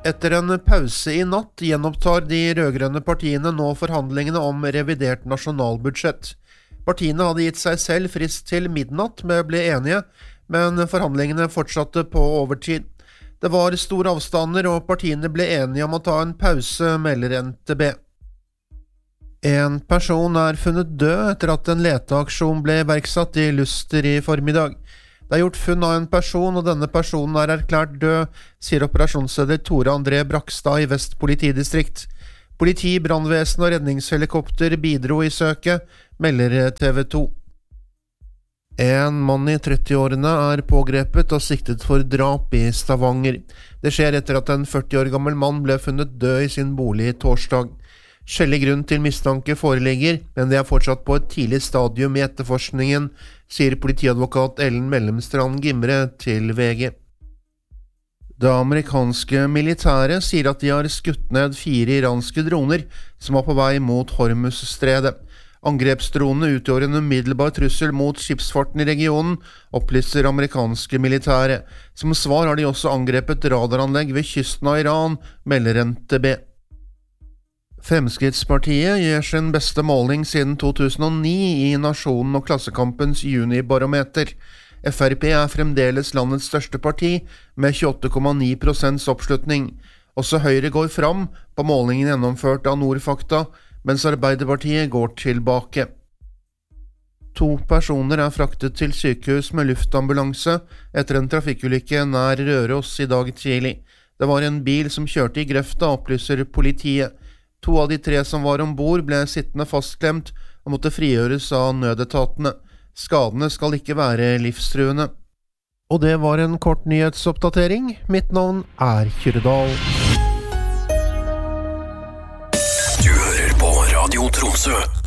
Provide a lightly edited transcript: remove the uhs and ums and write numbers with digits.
Etter en pause i natt gjenopptar de rødgrønne partiene nå forhandlingene om revidert nasjonalbudsjett. Partiene hadde gitt seg selv frist til midnatt med å bli enige, men forhandlingene fortsatte på overtid. Det var store avstander, og partiene ble enige om å ta en pause, melder NTB. En person er funnet død etter at en leteaksjon ble iverksatt i Luster i formiddag. Det er gjort funn av en person, og denne personen er erklært død, sier operasjonsleder Tore André Brakstad i Vest politidistrikt. Politi, brannvesen og redningshelikopter bidro i søket, melder TV 2. En mann i 30-årene er pågrepet og siktet for drap i Stavanger. Det skjer etter at en 40 år gammel mann ble funnet død i sin bolig torsdag. Skjellig grunn til mistanke foreligger, men det er fortsatt på et tidlig stadium i etterforskningen, sier politiadvokat Ellen Mellemstrand Gimre til VG. Det amerikanske militæret sier at de har skutt ned 4 iranske droner som var på vei mot Hormuzstredet. Angrepsdronene utgjør en umiddelbar trussel mot skipsfarten i regionen, opplyser amerikanske militære. Som svar har de også angrepet radaranlegg ved kysten av Iran, melder NTB. Fremskrittspartiet gjør sin beste måling siden 2009 i Nasjonen og Klassekampens junibarometer. FrP er fremdeles landets største parti, med 28,9% oppslutning. Også Høyre går fram på målingen gjennomført av Nordfakta, mens Arbeiderpartiet går tilbake. 2 personer er fraktet til sykehus med luftambulanse etter en trafikkulykke nær Røros i dag tidlig. Det var en bil som kjørte i grøfta, opplyser politiet. 2 av de 3 som var ombord ble sittende fastklemt og måtte frigjøres av nødetatene. Skadene skal ikke være livstruende. Og det var en kort nyhetsoppdatering. Mitt navn er Kyrredal. Du hører på Radio Tromsø.